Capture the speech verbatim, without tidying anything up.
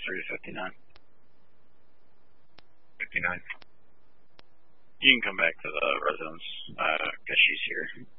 three fifty-nine. fifty-nine. You can come back to the residence, uh, cause she's here.